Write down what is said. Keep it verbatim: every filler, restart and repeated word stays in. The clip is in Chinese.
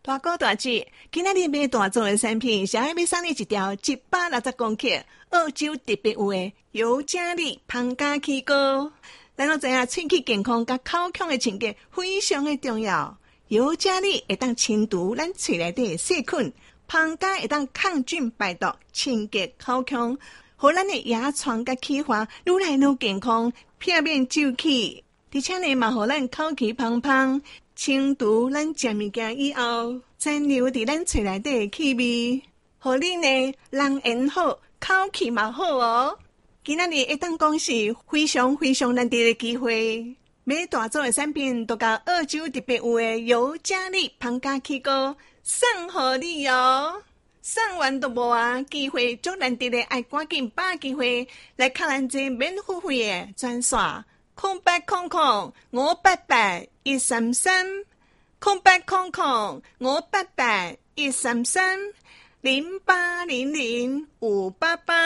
大哥大姐，今仔日买大众的产品，小爱要送你一条一百六十公克澳洲特别有的尤加利芳加气膏。咱都知影，喙齿健康甲口腔的清洁非常的重要。尤加利会当清除咱喙内底的细菌，芳加会当抗菌排毒，清洁口腔，互咱的牙床甲齿环愈来愈健康，避免皱起。而且呢，嘛互咱口气芳芳。清除咱食物件以后，残留伫咱喙内底的气味，互你呢人缘好，口气嘛好哦。今仔日会当讲是非常非常难得的机会，买大众的产品都甲澳洲特别有的尤加利芳加气膏送互你哦。送完都无啊，机会足难得的，爱赶紧把握机会来敲咱这免付费的专线。空八空空五八八一三三，空八空空五八八一三三，零八零零五八八。